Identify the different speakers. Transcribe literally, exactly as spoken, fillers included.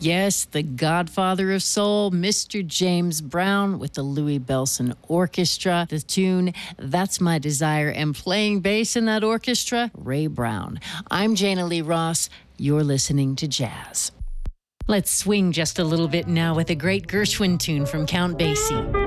Speaker 1: Yes, the godfather of soul, Mister James Brown with the Louis Bellson Orchestra. The tune, That's My Desire, and playing bass in that orchestra, Ray Brown. I'm Jana Lee Ross. You're listening to Jazz. Let's swing just a little bit now with a great Gershwin tune from Count Basie.